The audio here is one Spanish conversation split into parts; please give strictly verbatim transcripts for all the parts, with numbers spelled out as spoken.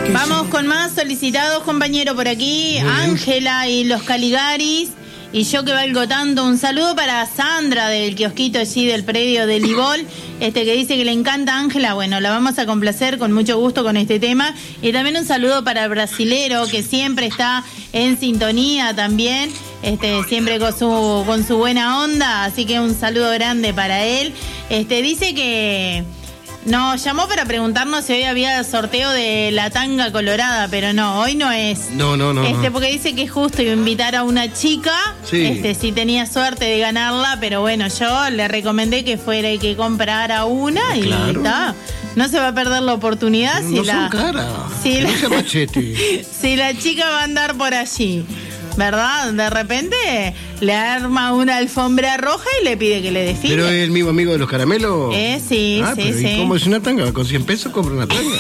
Vamos con más solicitados, compañero, por aquí. Ángela y los Caligaris. Y yo que valgo tanto, un saludo para Sandra del kiosquito allí del predio de Libol, este que dice que le encanta a Ángela. Bueno, la vamos a complacer con mucho gusto con este tema. Y también un saludo para el brasilero que siempre está en sintonía también, este siempre con su con su buena onda, así que un saludo grande para él. Este dice que nos llamó para preguntarnos si hoy había sorteo de la tanga colorada, pero no, hoy no es. No, no, no. Este, no. porque dice que es justo invitar a una chica, sí. este, si tenía suerte de ganarla, pero bueno, yo le recomendé que fuera y que comprara una y claro. está. No se va a perder la oportunidad no si son la. Cara. Si la, no machete. si la chica va a andar por allí. ¿Verdad? De repente le arma una alfombra roja y le pide que le define. ¿Pero es el mismo amigo de los caramelos? Eh, sí, ah, sí, pero sí. ¿y cómo es una tanga? Con cien pesos compra una tanga.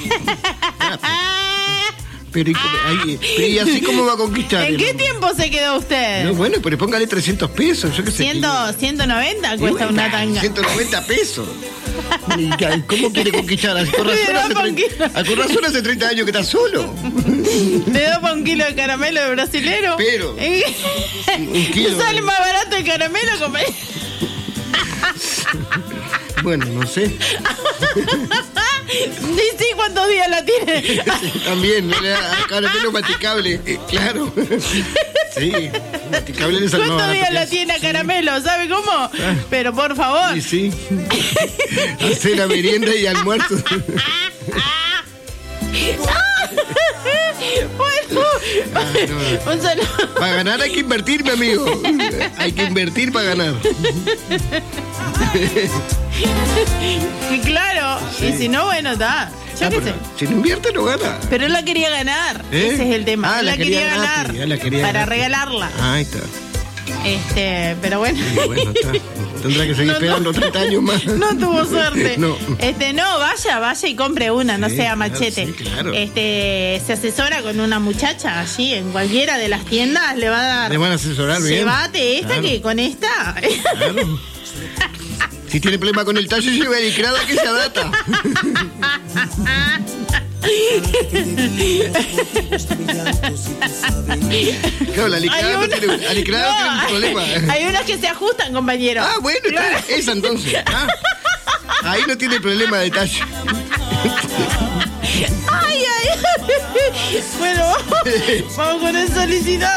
Pero, ¿y, ahí, pero ¿y así cómo va a conquistar? ¿En qué tiempo se quedó usted? No, bueno, pero póngale trescientos pesos, yo qué sé. ciento noventa cuesta bueno, una tanga. ciento noventa pesos. ¿Cómo quiere conquistar? Con razón, hace treinta, con razón hace treinta años que está solo. Le da para un kilo de caramelo de brasilero. Pero. un kilo. ¿Sale más barato el caramelo, compañero? Bueno, no sé. Sí, sí, ¿cuántos días la tiene? Sí, también, caramelo masticable, eh, claro. Sí, masticable de salmón. ¿Cuántos días la tiene a caramelo? ¿Sabe cómo? Ah, pero por favor. Sí, sí. Hace la merienda y almuerzo. Bueno, ah, no. un saludo. Para ganar hay que invertir, mi amigo. Hay que invertir para ganar. Y claro, sí. Y si no, bueno, está. Yo ah, qué sé. Si no invierte, no gana. Pero él la quería ganar. ¿Eh? Ese es el tema. Ah, él la, la quería, quería ganar. Gratis, la quería para gratis. regalarla. Ah, ahí está. Este, pero bueno. Sí, bueno, está. Tendrá que seguir no, esperando no, treinta años más. No tuvo suerte. No. Este, no, vaya, vaya y compre una, sí, no sea machete. Claro, sí, claro. Este, se asesora con una muchacha allí en cualquiera de las tiendas, le va a dar. Le van a asesorar bien. Llévate esta claro. que con esta. Claro. Si tiene problema con el tallo, lleva a Licrada que se adapta. Claro, la Licrada no tiene, la Licrada no, no tiene un problema. Hay unas que se ajustan, compañero. Ah, bueno, claro. Esa entonces. Ah, ahí no tiene problema de tallo. Ay, ay. Bueno, vamos, vamos con el solicitado.